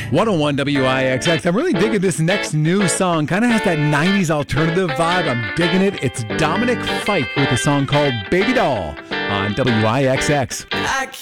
101 WIXX. I'm really digging this next new song. Kind of has that 90s alternative vibe. I'm digging it. It's Dominic Fike with a song called Baby Doll on WIXX.